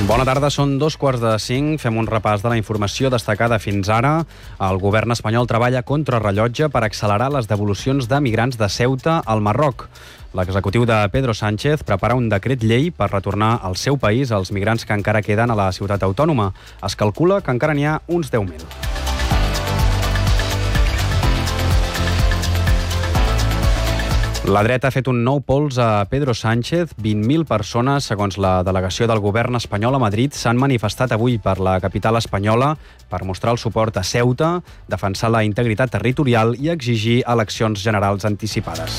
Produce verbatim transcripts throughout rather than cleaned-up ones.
Bona tarda, són dos quarts de cinc. Fem un repàs de la informació destacada fins ara. El govern espanyol treballa contra rellotge per accelerar les devolucions de migrants de Ceuta al Marroc. L'executiu de Pedro Sánchez prepara un decret llei per retornar al seu país els migrants que encara queden a la ciutat autònoma. Es calcula que encara n'hi ha uns deu mil. La dreta ha fet un nou pols a Pedro Sánchez. vint mil persones, segons la delegació del govern espanyol a Madrid, s'han manifestat avui per la capital espanyola per mostrar el suport a Ceuta, defensar la integritat territorial i exigir eleccions generals anticipades.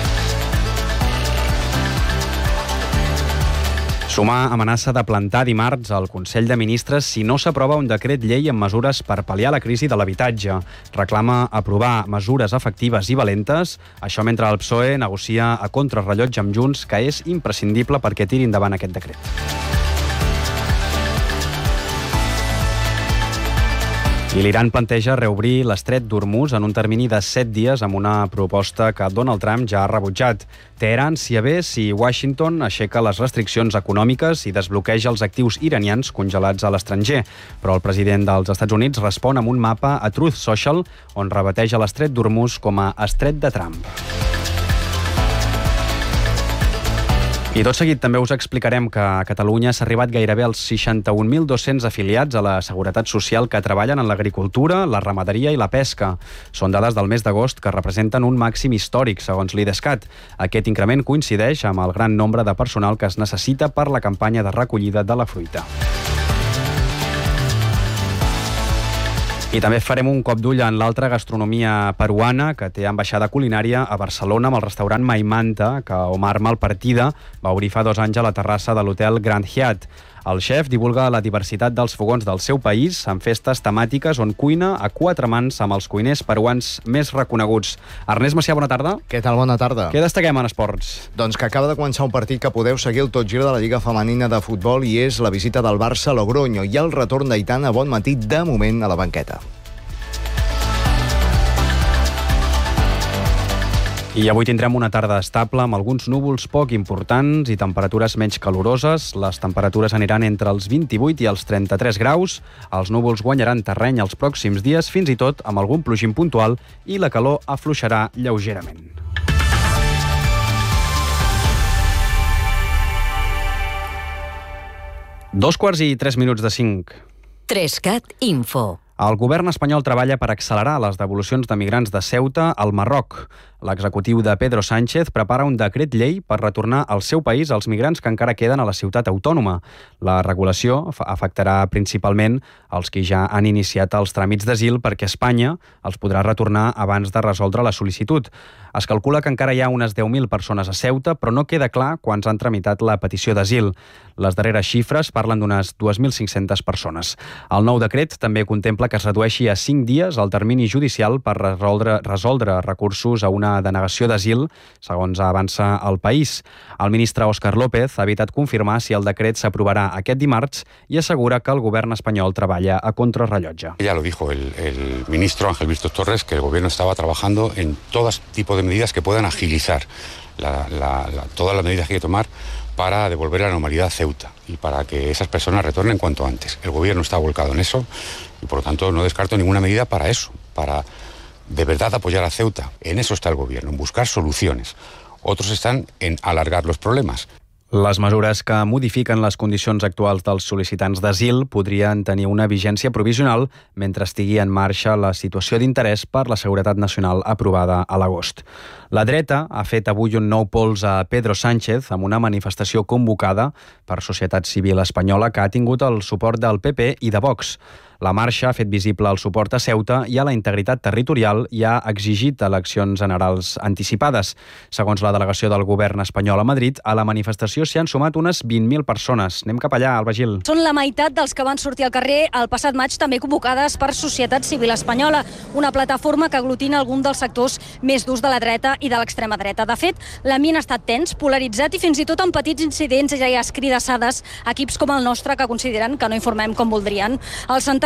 Sumar amenaça de plantar dimarts al Consell de Ministres si no s'aprova un decret llei amb mesures per pal·liar la crisi de l'habitatge. Reclama aprovar mesures efectives i valentes, això mentre el P S O E negocia a contrarrellotge amb Junts, que és imprescindible perquè tiri endavant aquest decret. I l'Iran planteja reobrir l'estret d'Hormuz en un termini de set dies amb una proposta que Donald Trump ja ha rebutjat. Teheran s'hi avé si Washington aixeca les restriccions econòmiques i desbloqueja els actius iranians congelats a l'estranger. Però el president dels Estats Units respon amb un mapa a Truth Social on rebateja l'estret d'Hormuz com a estret de Trump. I tot seguit també us explicarem que a Catalunya s'ha arribat gairebé als seixanta-un mil dos-cents afiliats a la Seguretat Social que treballen en l'agricultura, la ramaderia i la pesca. Són dades del mes d'agost que representen un màxim històric, segons l'IDESCAT. Aquest increment coincideix amb el gran nombre de personal que es necessita per la campanya de recollida de la fruita. I també farem un cop d'ull en l'altra gastronomia peruana, que té ambaixada culinària a Barcelona amb el restaurant Maimanta, que Omar Malpartida va obrir fa dos anys a la terrassa de l'hotel Grand Hyatt. El xef divulga la diversitat dels fogons del seu país amb festes temàtiques on cuina a quatre mans amb els cuiners peruans més reconeguts. Ernest Macià, bona tarda. Què tal? Bona tarda. Què destaquem en esports? Doncs que acaba de començar un partit que podeu seguir el tot gir de la Lliga Femenina de Futbol i és la visita del Barça a Logroño i el retorn d'Aitana Bonmatí de moment a la banqueta. I avui tindrem una tarda estable amb alguns núvols poc importants i temperatures menys caloroses. Les temperatures aniran entre els vint-i-vuit i els trenta-tres graus. Els núvols guanyaran terreny els pròxims dies, fins i tot amb algun plogim puntual, i la calor afluixarà lleugerament. Dos quarts i tres minuts de cinc. Trescat Info. El govern espanyol treballa per accelerar les devolucions de migrants de Ceuta al Marroc. L'executiu de Pedro Sánchez prepara un decret llei per retornar al seu país els migrants que encara queden a la ciutat autònoma. La regulació afectarà principalment els que ja han iniciat els tràmits d'asil perquè Espanya els podrà retornar abans de resoldre la sol·licitud. Es calcula que encara hi ha unes deu mil persones a Ceuta, però no queda clar quants han tramitat la petició d'asil. Les darreres xifres parlen d'unes dues mil cinc-centes persones. El nou decret també contempla que es redueixi a cinc dies el termini judicial per resoldre, resoldre recursos a una denegació d'asil, segons avança el País. El ministre Óscar López ha evitat confirmar si el decret s'aprovarà aquest dimarts i assegura que el govern espanyol treballa a contrarrellotge. Ya lo dijo el, el ministro Ángel Víctor Torres, que el gobierno estaba trabajando en todo tipo de medidas que puedan agilizar la, la, la, todas las medidas que hay que tomar para devolver la normalidad a Ceuta y para que esas personas retornen cuanto antes. El gobierno está volcado en eso y por lo tanto no descarto ninguna medida para eso, para de verdad apoyar a Ceuta. En eso está el gobierno, en buscar soluciones. Otros están en alargar los problemas. Les mesures que modifiquen les condicions actuals dels sol·licitants d'asil podrien tenir una vigència provisional mentre estigui en marxa la situació d'interès per la seguretat nacional aprovada a l'agost. La dreta ha fet avui un nou pols a Pedro Sánchez amb una manifestació convocada per Societat Civil Espanyola que ha tingut el suport del P P i de Vox. La marxa ha fet visible el suport a Ceuta i a la integritat territorial i ha exigit eleccions generals anticipades. Segons la delegació del govern espanyol a Madrid, a la manifestació s'hi han sumat unes vint mil persones. Anem cap allà, Alba Gil. Són la meitat dels que van sortir al carrer el passat maig, també convocades per Societat Civil Espanyola, una plataforma que aglutina algun dels sectors més durs de la dreta i de l'extrema dreta. De fet, l'ambient ha estat tens, polaritzat i fins i tot amb petits incidents ja hi ha escridassades equips com el nostre que consideren que no informem com voldrien. Els centenars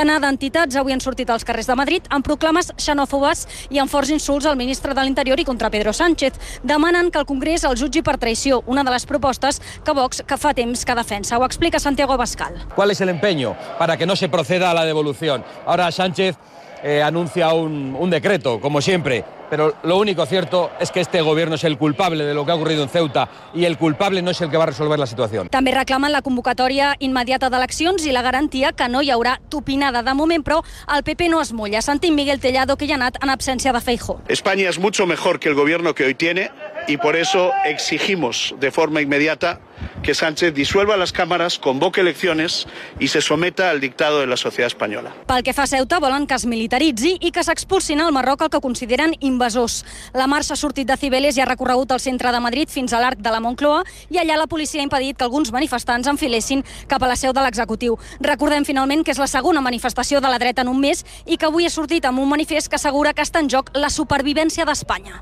centenar d'entitats avui han sortit als carrers de Madrid amb proclames xenòfobes i amb forts insults al ministre de l'Interior i contra Pedro Sánchez. Demanen que el Congrés el jutgi per traïció, una de les propostes que Vox que fa temps que defensa. Ho explica Santiago Abascal. ¿Cuál es el empeño para que no se proceda a la devolución? Ahora Sánchez eh, anuncia un, un decreto, como siempre, pero lo único cierto es que este gobierno es el culpable de lo que ha ocurrido en Ceuta y el culpable no es el que va a resolver la situación. També reclamen la convocatòria immediata d'eleccions i la garantia que no hi haurà tupinada. De moment, però, el P P no es molla. Sentim Miguel Tellado, que hi ha anat en absència de Feijóo. España es mucho mejor que el gobierno que hoy tiene y por eso exigimos de forma inmediata que Sánchez disuelva las cámaras, convoque elecciones y se someta al dictado de la sociedad española. Pel que fa a Ceuta, volen que es militaritzi i que s'expulsin al Marroc el que consideren invasors. La marxa ha sortit de Cibeles i ha recorregut el centre de Madrid fins a l'Arc de la Moncloa i allà la policia ha impedit que alguns manifestants enfilessin cap a la seu de l'executiu. Recordem finalment que és la segona manifestació de la dreta en un mes i que avui ha sortit amb un manifest que assegura que està en joc la supervivència d'Espanya.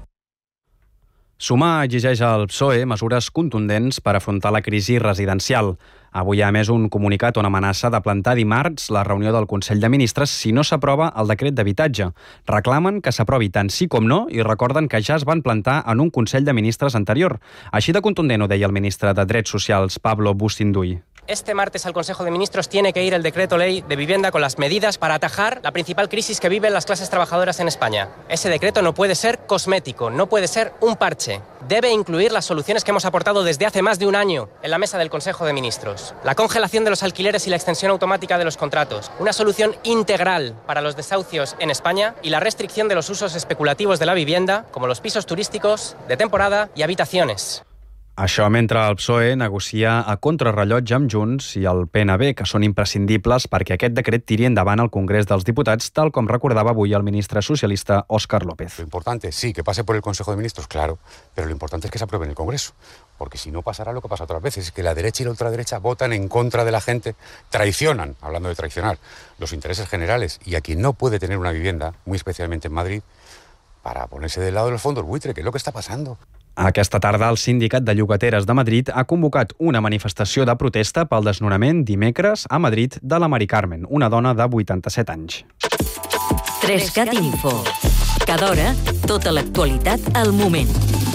Sumar exigeix al P S O E mesures contundents per afrontar la crisi residencial. Avui hi ha més un comunicat on amenaça de plantar dimarts la reunió del Consell de Ministres si no s'aprova el decret d'habitatge. Reclamen que s'aprovi tant sí com no i recorden que ja es van plantar en un Consell de Ministres anterior. Així de contundent ho deia el ministre de Drets Socials, Pablo Bustinduy. Este martes al Consejo de Ministros tiene que ir el decreto ley de vivienda con las medidas para atajar la principal crisis que viven las clases trabajadoras en España. Ese decreto no puede ser cosmético, no puede ser un parche. Debe incluir las soluciones que hemos aportado desde hace más de un año en la mesa del Consejo de Ministros. La congelación de los alquileres y la extensión automática de los contratos. Una solución integral para los desahucios en España y la restricción de los usos especulativos de la vivienda, como los pisos turísticos, de temporada y habitaciones. Això mentre el P S O E negocia a contrarrellotge amb Junts i el P N B, que són imprescindibles perquè aquest decret tiri endavant al Congrés dels Diputats, tal com recordava avui el ministre socialista Óscar López. Lo importante, sí, que pase por el Consejo de Ministros, claro, pero lo importante es que se apruebe en el Congreso, porque si no pasará lo que pasa otras veces, es que la derecha y la ultraderecha votan en contra de la gente, traicionan, hablando de traicionar, los intereses generales, y a quien no puede tener una vivienda, muy especialmente en Madrid, para ponerse del lado de los fondos buitre, que es lo que está pasando. Aquesta tarda, el Sindicat de Llogateres de Madrid ha convocat una manifestació de protesta pel desnonament dimecres a Madrid de la Mari Carmen, una dona de vuitanta-set anys. Trescat Info. Cada hora, tota l'actualitat al moment.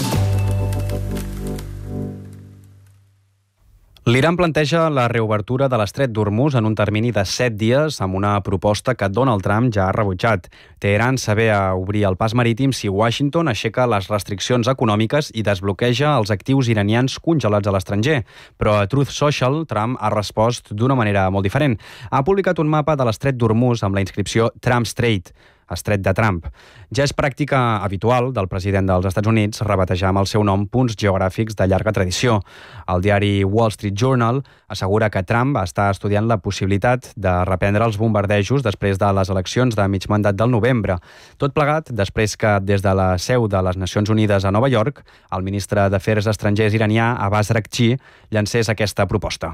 L'Iran planteja la reobertura de l'estret d'Hormuz en un termini de set dies amb una proposta que Donald Trump ja ha rebutjat. Teheran s'avé a obrir el pas marítim si Washington aixeca les restriccions econòmiques i desbloqueja els actius iranians congelats a l'estranger. Però a Truth Social, Trump ha respost d'una manera molt diferent. Ha publicat un mapa de l'estret d'Hormuz amb la inscripció Trump Strait, estret de Trump. Ja és pràctica habitual del president dels Estats Units rebatejar amb el seu nom punts geogràfics de llarga tradició. El diari Wall Street Journal assegura que Trump està estudiant la possibilitat de reprendre els bombardejos després de les eleccions de mig mandat del novembre. Tot plegat després que des de la seu de les Nacions Unides a Nova York, el ministre d'Afers Estrangers iranià Abbas Araghchi llancés aquesta proposta.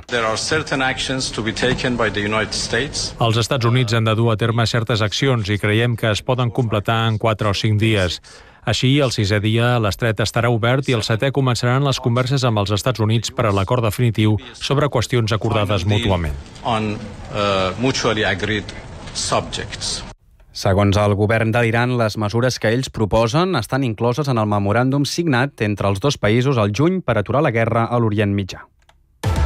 Els Estats Units han de dur a terme certes accions i creiem que es poden completar en quatre o cinc dies. Així, el sisè dia, l'estret estarà obert i el setè començaran les converses amb els Estats Units per a l'acord definitiu sobre qüestions acordades mútuament. Segons el govern de l'Iran, les mesures que ells proposen estan incloses en el memoràndum signat entre els dos països al juny per aturar la guerra a l'Orient Mitjà.